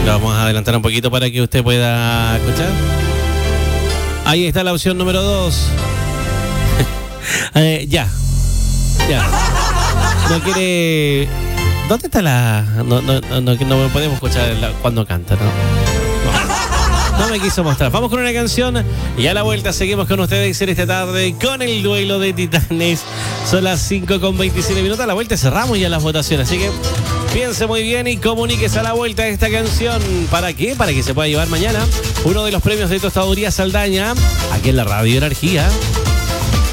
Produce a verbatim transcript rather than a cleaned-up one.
Lo vamos a adelantar un poquito para que usted pueda escuchar. Ahí está la opción número dos. eh, ya. Ya. No quiere... ¿Dónde está la...? No, no, no, no, no podemos escuchar la... cuando canta, ¿no? No. No me quiso mostrar. Vamos con una canción y a la vuelta seguimos con ustedes en esta tarde con el duelo de titanes. Son las cinco con veintisiete minutos. A la vuelta cerramos ya las votaciones. Así que piense muy bien y comuníquese a la vuelta de esta canción. ¿Para qué? Para que se pueda llevar mañana uno de los premios de Tostaduría Saldaña aquí en la Radio Energía.